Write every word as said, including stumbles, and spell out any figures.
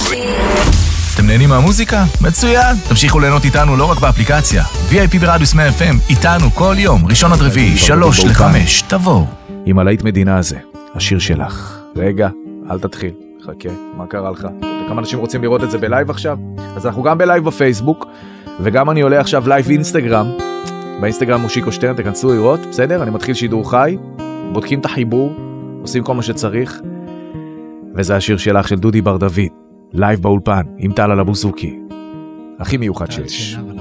אתם נהנים מהמוזיקה? מצוין! תמשיכו ליהנות איתנו לא רק באפליקציה. וי איי פי ברדיוס מאה אף אם, איתנו כל יום, ראשון עד רביעי, שלוש לחמש, תבואו. עם הלהיט מדינה הזה, השיר שלך. רגע, אל תתחיל, חכה, מה קרה לך? כמה אנשים רוצים לראות את זה בלייב עכשיו? אז אנחנו גם בלייב בפייסבוק, וגם אני עולה עכשיו לייב אינסטגרם. באינסטגרם מושיקו שטרן, תכנסו לראות, בסדר? אני מתחיל שידור חי, בודקים את החיבור, עושים כל מה שצריך, וזה השיר שלך של דודי בר דוד. לייב באולפן, עם טל על הבוסוקי. הכי מיוחד שיש.